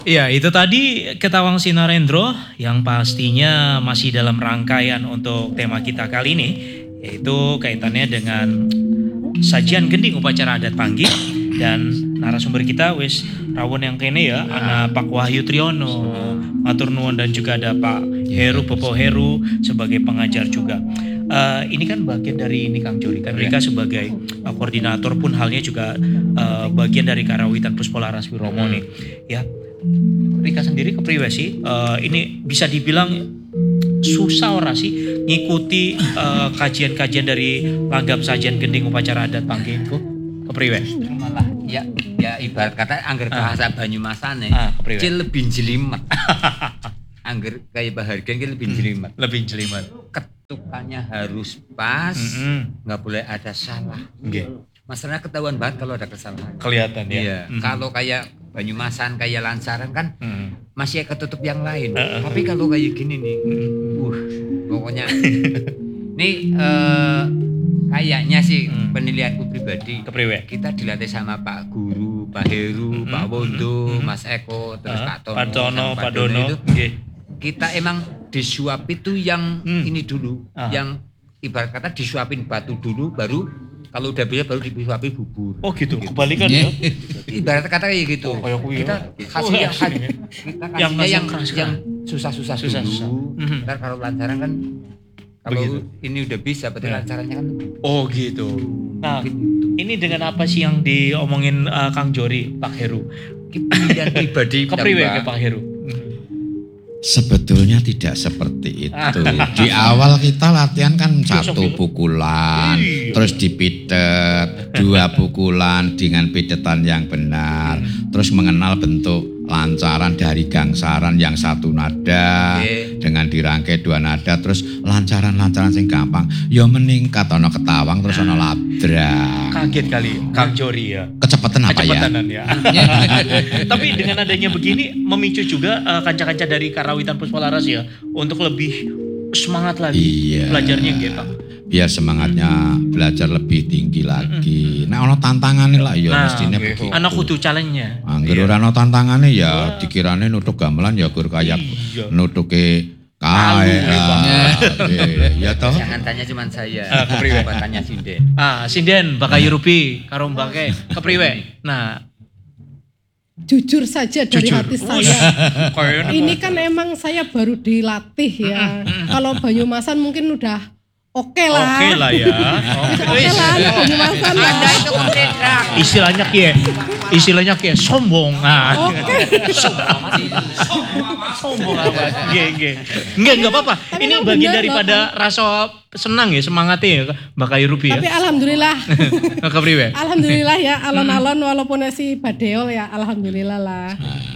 Ya, itu tadi Ketawang Sinarendro yang pastinya masih dalam rangkaian untuk tema kita kali ini, yaitu kaitannya dengan sajian gending upacara adat Panggih. Dan narasumber kita wis rawon yang kene ya, ana Pak Wahyu Triyono, matur nuwun, dan juga ada Pak Heru Bopo Heru sebagai pengajar juga. Ini kan bagian dari ini Kang Jori, kan Rika sebagai koordinator pun halnya juga bagian dari Karawitan Puspolaras Wiromo nih. Ya, Rika sendiri kepriwe sih? Ini bisa dibilang susah ora sih ngikuti kajian-kajian dari langgam sajian gending upacara adat Panggih itu? Kepriwe? Malah ya ibarat kata angger bahasa Banyumasane cil lebih jelimet. Angger kayak bahagian ki lebih jelimet. Lebih jelimet. Ketukannya harus pas, nggak boleh ada salah. Masalahnya ketahuan banget kalau ada kesalahan. Kelihatan ya. Iya. Kalau kayak Banyumasan, kayak Lansaran kan masih ketutup yang lain. Tapi kalau kayak gini nih, pokoknya nih kayaknya sih penilaianku pribadi. Kepriwe? Kita dilatih sama Pak Guru, Pak Heru, Pak Wondo, Mas Eko, terus Pak Tono, Pak Dono itu. Kita emang disuap itu yang ini dulu, yang ibarat kata disuapin batu dulu, baru kalau udah bisa baru disuapin bubur. Oh gitu, kebalikan ya? Ibarat kata kayak gitu. Kita kasih yang susah-susah dulu. Ntar kalau lancaran kan, kalau ini udah bisa, berarti lancarannya kan. Oh gitu. Nah, ini dengan apa sih yang diomongin Kang Jori, Pak Heru? Pilihan pribadi. Kepriwe ke Pak Heru? Sebetulnya tidak seperti itu. Di awal kita latihan kan 1 pukulan, terus dipitet, 2 pukulan dengan pitetan yang benar, terus mengenal bentuk lancaran dari gangsaran yang 1 nada dengan dirangkai 2 nada, terus lancaran-lancaran sing gampang. Ya meningkat, ono ketawang terus ono labrak. Kaget kali Kang Jori ya. Kecepatan apa ya? Tapi dengan adanya begini memicu juga kanca-kanca dari Karawitan Puspolaras ya untuk lebih semangat lagi belajarnya gitu. Biar semangatnya belajar lebih tinggi lagi. Nah, ono tantangane lah ya mestine begitu. Anak kudu challenge-nya. Angger ora ono tantangane ya dikirane nutuk gamelan ya gur kayak nutuke kae. Ya toh. Jangan tanya cuman saya. Kepriwe? Tanya Sinden. Sinden Bakayu Rupi karo Mbake kepriwe? Nah, jujur saja dari hati saya. Ini kan emang saya baru dilatih ya. Kalau Banyumasan mungkin udah Oke lah ya. Oke lah, Banyumasan ya. Anda itu kompledrak. Istilahnya kayak sombong. Sombong amat. Enggak apa-apa. Ini bagian daripada rasa senang ya, semangatnya ya Mbak Kayu Rupi ya. Tapi alhamdulillah. Kepriwe? Alhamdulillah ya, alon-alon walaupun si Badeol ya, alhamdulillah lah.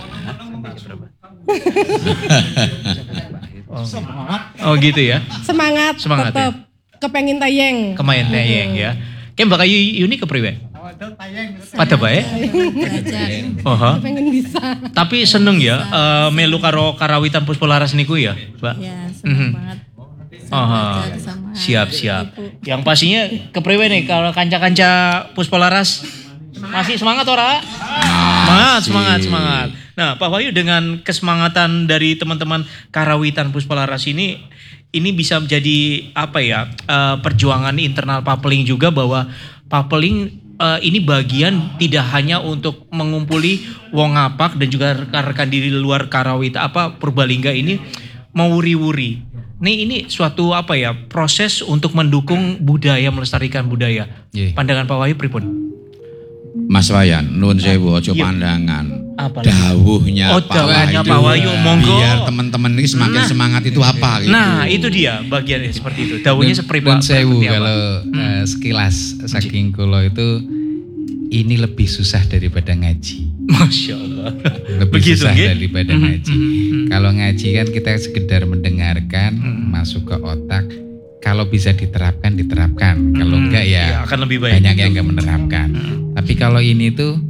Oh gitu ya. Semangat tetap ya? Kepengen tayeng ya. Kayak Mbak Kayu Yuni kepriwe? Pada bae. Kepengen bisa. Tapi seneng ya melu karo Karawitan Puspolaras niku ya, Mbak. Ya, seneng banget. Siap. Yang pastinya kepriwe nih kalau kanca-kanca Puspolaras masih semangat ora? Semangat. Nah, Pak Wahyu, dengan kesemangatan dari teman-teman Karawitan Puspolaras ini bisa menjadi apa ya, perjuangan internal Papeling juga, bahwa Papeling ini bagian tidak hanya untuk mengumpuli wong ngapak dan juga rekan-rekan di luar Karawita Purbalingga ini mewuri-wuri. Ini suatu apa ya, proses untuk mendukung budaya, melestarikan budaya. Pandangan Pak Wahyu pripun? Mas Wayan, nuwun sewu aja pandangan. Dawuhnya Pak Wahyu, monggo. Biar teman-teman ini semakin semangat itu apa gitu. Nah, itu dia bagiannya seperti itu. Dawuhnya seperti Pak. Sewu kalau sekilas saking kula itu ini lebih susah daripada ngaji. Masya Allah. Lebih susah daripada ngaji. Kalau ngaji kan kita sekedar mendengarkan, masuk ke otak. Kalau bisa diterapkan. Kalau enggak ya akan lebih baik. Banyak yang enggak menerapkan. Tapi kalau ini tuh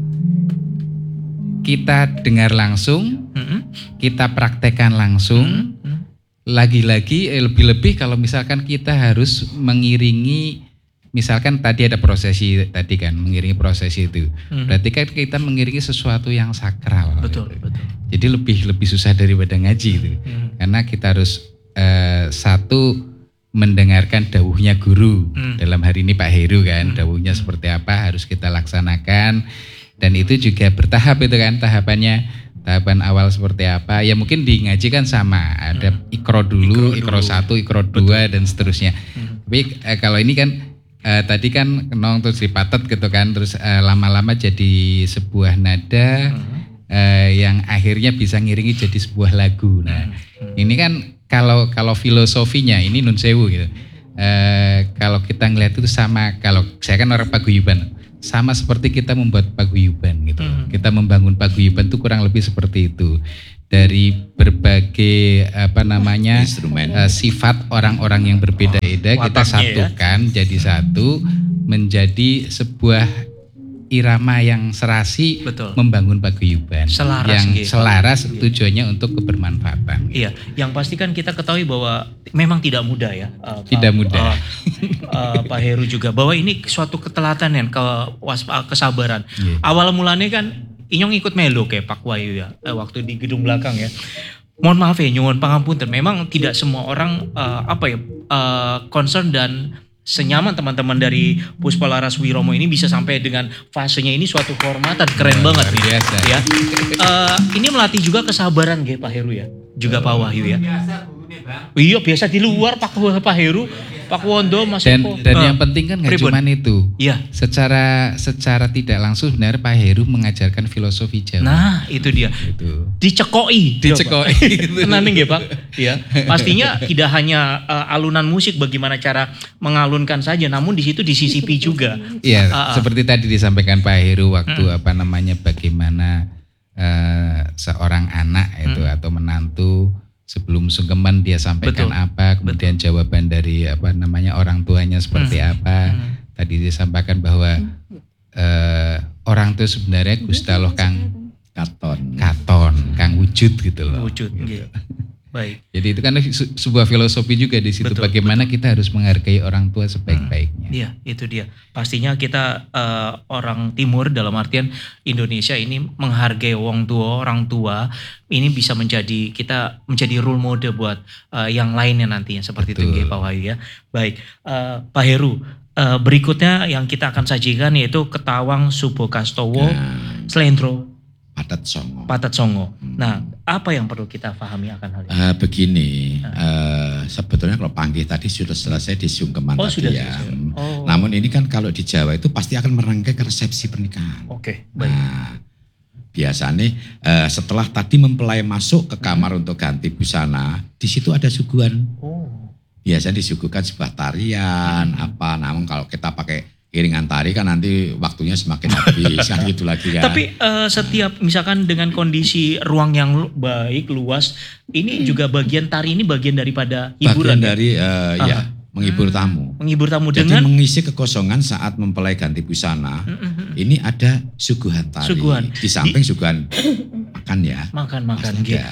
kita dengar langsung, kita praktekkan langsung. Lagi-lagi lebih-lebih kalau misalkan kita harus mengiringi, misalkan tadi ada prosesi tadi kan, mengiringi prosesi itu. Berarti kan kita mengiringi sesuatu yang sakral. Betul. Jadi lebih susah daripada ngaji gitu. Karena kita harus satu mendengarkan dawuhnya guru. Dalam hari ini Pak Heru kan, dawuhnya seperti apa harus kita laksanakan, dan itu juga bertahap itu kan tahapannya. Tahapan awal seperti apa? Ya mungkin di ngaji kan sama, ada ikro dulu, ikro 1, ikro 2 dan seterusnya. Tapi kalau ini kan tadi kan kenong terus dipatet gitu kan, terus lama-lama jadi sebuah nada yang akhirnya bisa ngiringi jadi sebuah lagu. Nah, ini kan kalau filosofinya ini nun sewu gitu. Kalau kita ngelihat itu sama, kalau saya kan orang paguyuban, sama seperti kita membuat paguyuban gitu. Kita membangun paguyuban itu kurang lebih seperti itu. Dari berbagai instrumen, sifat orang-orang yang berbeda-beda kita satukan jadi satu, menjadi sebuah irama yang serasi, membangun paguyuban selaras tujuannya untuk kebermanfaatan. Iya, yang pasti kan kita ketahui bahwa memang tidak mudah ya. Tidak mudah. Pak Heru juga bahwa ini suatu keteladanan, kesabaran. Awal mulanya kan Inyong ikut melo kayak Pak Wahyu ya, waktu di gedung belakang ya. Mohon maaf ya, nyuwun pangapunten. Memang tidak semua orang concern dan senyaman teman-teman dari Puspalaras Wiromo ini bisa sampai dengan fasenya ini suatu kehormatan, keren banget nih ya. Ini melatih juga kesabaran ya Pak Heru ya, juga Pak Wahyu ya. Iya biasa di luar Pak Heru, Pak Wondo masuk. Dan yang penting kan nggak cuma itu. Iya. Secara tidak langsung sebenarnya Pak Heru mengajarkan filosofi Jawa. Nah itu dia. Dicekoi. Tenang ya Pak. Ya. Pastinya tidak hanya alunan musik bagaimana cara mengalunkan saja, namun di situ disisipi juga. Iya. Seperti tadi disampaikan Pak Heru waktu bagaimana seorang anak itu atau menantu sebelum sungkeman dia sampaikan apa, kemudian jawaban dari orang tuanya seperti apa. Tadi disampaikan bahwa orang tua sebenarnya Gusti Allah Kang Katon, Kang wujud gitu loh. Wujud, gitu. Baik. Jadi itu kan sebuah filosofi juga di situ. Bagaimana kita harus menghargai orang tua sebaik-baiknya. Iya, itu dia. Pastinya kita orang Timur dalam artian Indonesia ini menghargai orang tua. Ini bisa menjadi role model buat yang lainnya nantinya seperti itu Pak Wahyu ya. Baik, Pak Heru. Berikutnya yang kita akan sajikan yaitu Ketawang Subokastowo Slendro Patat Songo. Nah, apa yang perlu kita pahami akan hal ini? Begini, sebetulnya kalau panggih tadi sudah selesai di sungkeman tadi ya. Namun ini kan kalau di Jawa itu pasti akan merangkai resepsi pernikahan. Oke, baik. Nah, biasanya setelah tadi mempelai masuk ke kamar untuk ganti busana, di situ ada suguhan. Biasanya disuguhkan sebuah tarian, namun kalau kita pakai iringan tari kan nanti waktunya semakin habis kan gitu lagi kan. Tapi setiap misalkan dengan kondisi ruang yang baik, luas, ini juga bagian tari ini bagian daripada hiburan. Bagian dari menghibur tamu. Menghibur tamu jadi dengan mengisi kekosongan saat mempelai ganti busana. Ini ada suguhan tari. Di samping suguhan makan ya. Makan gitu.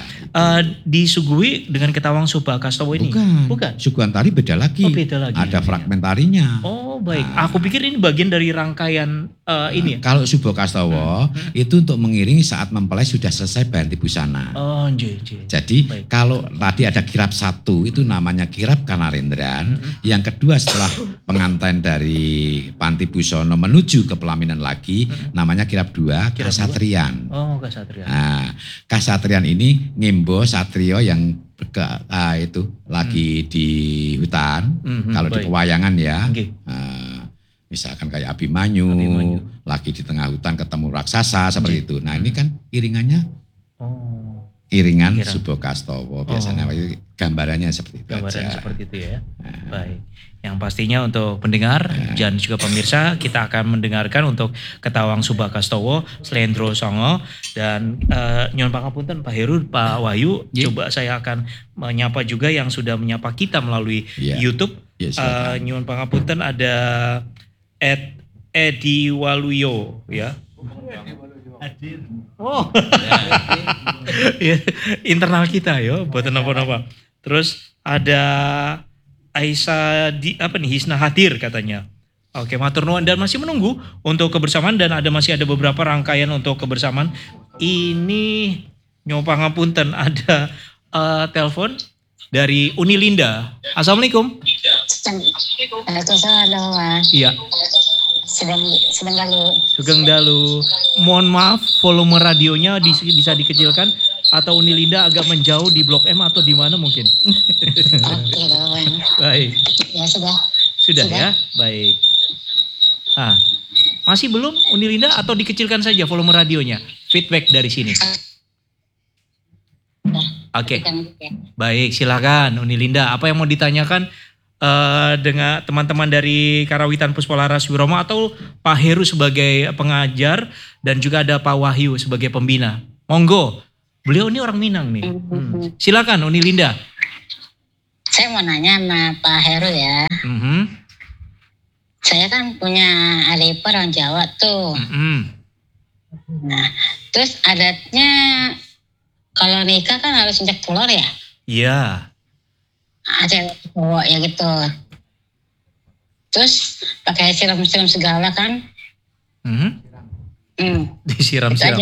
Disuguhi dengan Ketawang Subokastowo ini. Bukan. Suguhan tari beda lagi. Beda lagi. Ada fragmen tarinya. Oh, baik. Aku pikir ini bagian dari rangkaian ini ya. Kalau Subokastowo itu untuk mengiringi saat mempelai sudah selesai ganti busana. Jadi kalau tadi ada kirap 1 itu namanya kirap Kanarendran. Yang kedua setelah pengantin dari Panti Busono menuju ke pelaminan lagi namanya kirap 2 Kasatrian. Kasatrian. Nah, Kasatrian ini ngimbo satrio yang itu lagi di hutan. Kalau di pewayangan ya. Misalkan kayak Abimanyu lagi di tengah hutan ketemu raksasa seperti itu. Nah, ini kan iringannya iringan Subokastowo biasanya gambarannya seperti itu. Seperti itu ya. Baik. Yang pastinya untuk pendengar dan juga pemirsa kita akan mendengarkan untuk Ketawang Subokastowo Slendro Songo dan nyuwun pangapunten Pak Heru, Pak Wahyu, coba saya akan menyapa juga yang sudah menyapa kita melalui YouTube. Nyuwun pangapunten ada Edi Waluyo ya. Internal kita ya, buat apa-apa. Terus ada Aisyah Hisna hadir katanya. Oke, matur nuwun dan masih menunggu untuk kebersamaan dan masih ada beberapa rangkaian untuk kebersamaan. Ini Nyopa ngapunten, ada telepon dari Unilinda. Assalamualaikum. Waalaikumsalam. Iya. Sedang dalu. Sugeng dalu. Mohon maaf, volume radionya bisa dikecilkan atau Unilinda agak menjauh di Blok M atau di mana mungkin. Oke, Bang. Baik. Ya sudah. Sudah ya, baik. Masih belum Unilinda atau dikecilkan saja volume radionya? Feedback dari sini. Oke. Baik, silakan Unilinda. Apa yang mau ditanyakan dengan teman-teman dari Karawitan Puspolaras Wiromo atau Pak Heru sebagai pengajar dan juga ada Pak Wahyu sebagai pembina. Monggo. Beliau ini orang Minang nih. Silakan Unilinda. Saya mau nanya sama Pak Heru ya. Saya kan punya adik orang Jawa tuh. Nah, terus adatnya kalau nikah kan harus injak telur ya? Iya. Ada cowok ya gitu. Terus pakai siram-siram segala kan? Disiram-siram.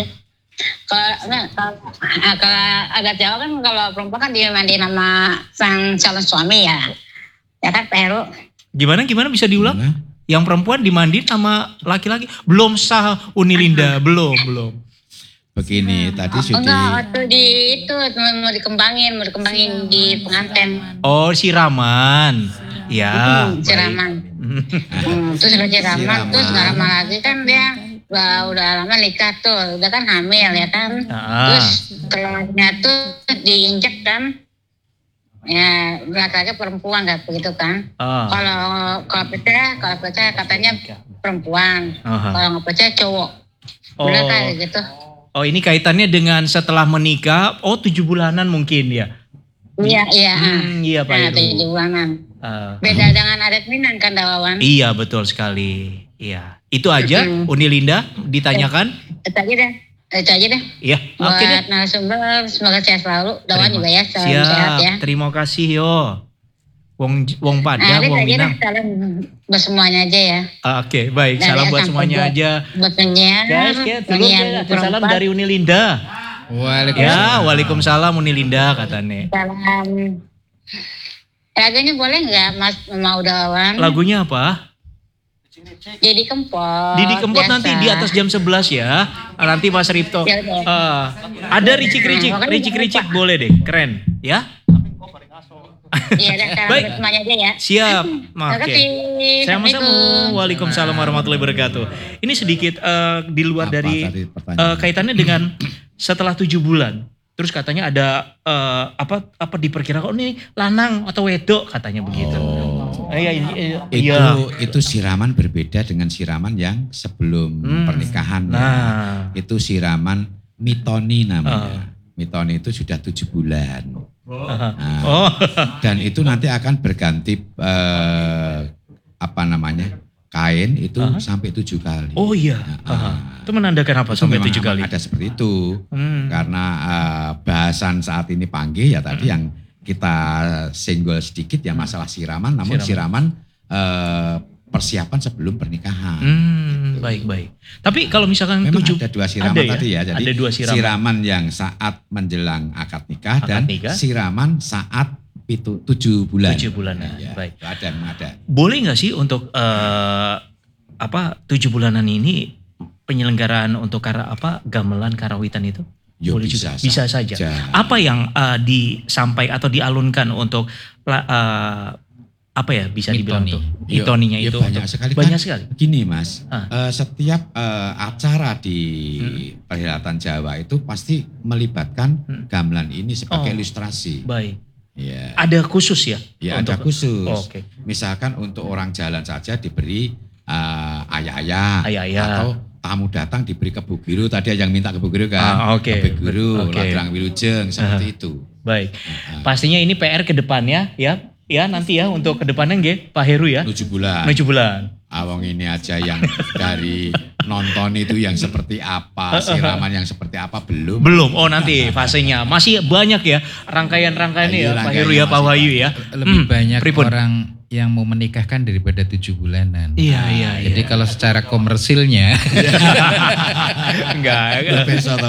Kalau adat Jawa kan kalau perempuan kan dimandiin sama sang calon suami ya. Ya kan Pak Heru? Gimana bisa diulang? Yang perempuan dimandiin sama laki-laki. Belum sah Unilinda, belum. Begini, tadi sudah. Enggak, waktu mau dikembangin di pengantin. Oh, siraman. Ya. Siraman. Terus udah siraman, terus gak lama lagi kan dia udah lama nikah tuh, udah kan hamil ya kan. Terus telurnya tuh diinjek kan. Ya, laki-laki perempuan gak begitu kan. Kalau percaya katanya perempuan. Kalau nggak percaya cowok. Benar kayak gitu. Oh, ini kaitannya dengan setelah menikah, 7 bulanan mungkin ya? Iya. Iya Pak Heru. 7 bulanan. Beda dengan adat Minang kan Dawawan? Iya, betul sekali. Iya. Itu aja Unilinda ditanyakan? Itu aja deh. Iya, oke deh. Buat narasumber, semoga sehat selalu. Dawan juga ya, salam sehat ya. Terima kasih yo. Wong Padang, Wong Minang. Salam buat semuanya aja ya. Oke, baik. Salam buat semuanya aja. Buat penyiar. Salam dari Unilinda. Waalaikumsalam Unilinda katanya. Salam. Lagunya boleh nggak Mas mau Dawan? Lagunya apa? Didi Kempot. Didi Kempot biasa. Nanti di atas jam 11 ya. Nanti Mas Ripto. Ada ricik-ricik boleh deh. Keren ya. Iya, baik. Semuanya aja ya. Siap. Oke. Sama-sama. Waalaikumsalam warahmatullahi wabarakatuh. Ini sedikit di luar dari kaitannya dengan setelah 7 bulan. Terus katanya ada apa diperkirakan ini lanang atau wedok katanya begitu. Itu siraman berbeda dengan siraman yang sebelum pernikahan. Itu siraman mitoni namanya. Mitoni itu sudah 7 bulan. Dan itu nanti akan berganti kain itu sampai 7 kali. Oh iya. Itu menandakan apa sampai 7 kali? Ada seperti itu. Karena bahasan saat ini panggih ya tadi yang kita senggol sedikit ya masalah siraman. Namun siraman persiapan sebelum pernikahan. Baik. Tapi kalau misalkan memang ada 2 siraman tadi ya. Jadi ada 2 siraman yang saat menjelang akad nikah dan siraman saat 7 bulan. 7 bulan. Ya, baik. Ada. Boleh nggak sih untuk 7 bulanan ini penyelenggaraan untuk gamelan karawitan itu? Boleh juga. Bisa saja. Apa yang disampaikan atau dialunkan untuk bisa dibilang tuh mitoninya itu banyak sekali. Gini Mas, setiap acara di perhelatan Jawa itu pasti melibatkan gamelan ini sebagai ilustrasi. Baik. Ya. Ada khusus ya? Ya ada khusus. Okay. Misalkan untuk orang jalan saja diberi ayah-ayah atau tamu datang diberi kebu biru. Tadi yang minta kebu biru kan? Kebu biru, ladrang wilujeng seperti itu. Baik. Pastinya ini PR ke depannya ya. Ya nanti ya untuk kedepannya nggih Pak Heru ya. 7 bulan. Awang ini aja yang dari nonton itu yang seperti apa, siraman yang seperti apa belum. Oh nanti fasenya masih banyak ya rangkaian-rangkaiannya ya Pak Heru ya Pak Wahyu ya. Lebih banyak orang yang mau menikahkan daripada 7 bulanan. Iya. Jadi kalau secara komersilnya enggak. Besok Pak.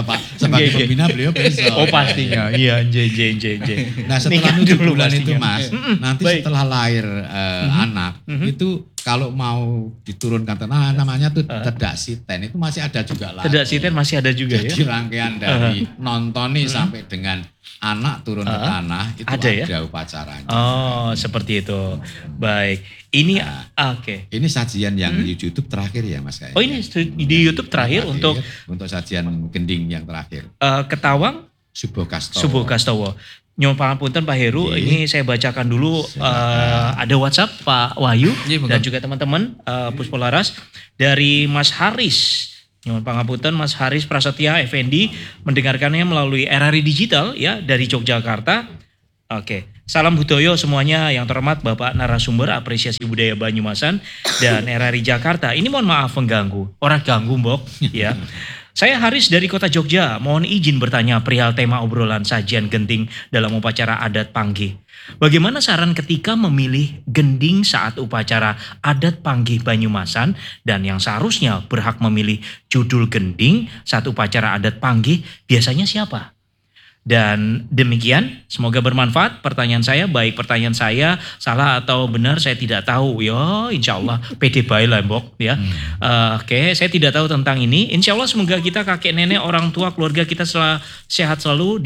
sebagai pembina beliau besok. Oh pastinya, iya, Nah setelah 7 bulan itu Mas, nanti setelah lahir anak, itu kalau mau diturunkan namanya tuh tedak siten, itu masih ada juga lah. Tedak siten masih ada juga ya? Jadi rangkaian dari nonton nih sampai dengan anak turun ke tanah, itu ada upacaranya. Oh seperti itu, baik. Ini oke. Ini sajian yang di YouTube terakhir ya Mas kayaknya. Oh ini di YouTube terakhir untuk sajian gending yang terakhir. Ketawang Subo Kastowo. Subo Kastowo. Nyuwun pangapunten Pak Heru, ini saya bacakan dulu ada WhatsApp Pak Wahyu dan juga teman-teman Puspolaras dari Mas Haris. Nyuwun pangapunten Mas Haris Prasetya Effendi mendengarkannya melalui RRI Digital ya dari Yogyakarta. Oke. Salam budaya semuanya yang terhormat Bapak narasumber apresiasi budaya Banyumasan dan RRI Jakarta. Ini mohon maaf mengganggu. Orang ganggu Mbok ya. Saya Haris dari Kota Jogja, mohon izin bertanya perihal tema obrolan sajian genting dalam upacara adat Panggih. Bagaimana saran ketika memilih gending saat upacara adat Panggih Banyumasan dan yang seharusnya berhak memilih judul gending saat upacara adat Panggih biasanya siapa? Dan demikian, semoga bermanfaat pertanyaan saya, baik pertanyaan saya salah atau benar saya tidak tahu. Ya insya Allah pede bae lah Mbok ya. Oke, saya tidak tahu tentang ini. Insya Allah semoga kita kakek nenek orang tua keluarga kita sehat selalu,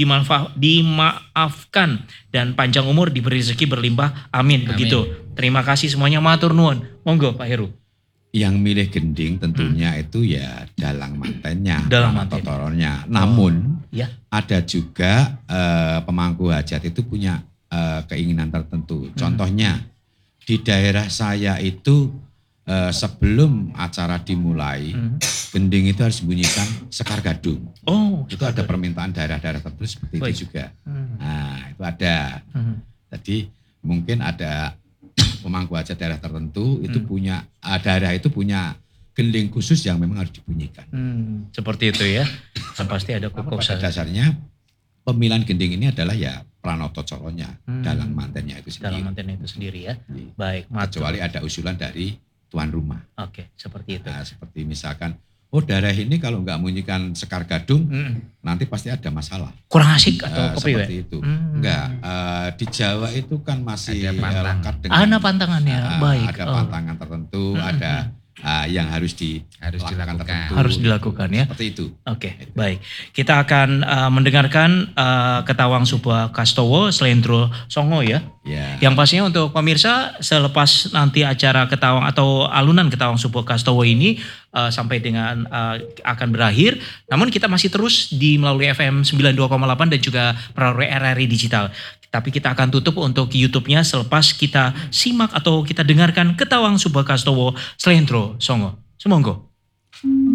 dimaafkan dan panjang umur, diberi rezeki berlimpah. Amin. Begitu. Terima kasih semuanya, matur nuwun. Monggo Pak Heru. Yang milih gending tentunya itu ya dalang mantennya, dalang manten. Totoronnya. Namun ada juga pemangku hajat itu punya keinginan tertentu. Contohnya di daerah saya itu sebelum acara dimulai, gending itu harus bunyikan sekar gadung. Oh, itu ada permintaan daerah-daerah tertentu seperti itu juga. Nah itu ada. Jadi mungkin ada pemangku hajat daerah tertentu itu punya daerah itu punya gending khusus yang memang harus dibunyikan. Seperti itu ya. Pasti ada pada dasarnya pemilihan gending ini adalah ya pranoto coronya, dalang mantennya itu sendiri. Dalang mantennya itu sendiri ya. Baik, kecuali ada usulan dari tuan rumah. Oke, seperti itu. Nah, seperti misalkan daerah ini kalau nggak bunyikan sekar gadung, nanti pasti ada masalah. Kurang asik atau seperti itu. Enggak, di Jawa itu kan masih lengkap dengan ada pantangannya, baik. Ada pantangan tertentu, ada yang harus dilakukan tertentu. Harus dilakukan ya. Seperti itu. Oke, baik. Kita akan mendengarkan Ketawang Subo Kastowo Slendro Songo ya. Yang pastinya untuk pemirsa selepas nanti acara Ketawang atau alunan Ketawang Subo Kastowo ini sampai dengan akan berakhir. Namun kita masih terus melalui FM 92,8 dan juga melalui RRI Digital. Tapi kita akan tutup untuk YouTube-nya selepas kita simak atau kita dengarkan Ketawang Subo Kastowo Slendro Songo. Semonggo.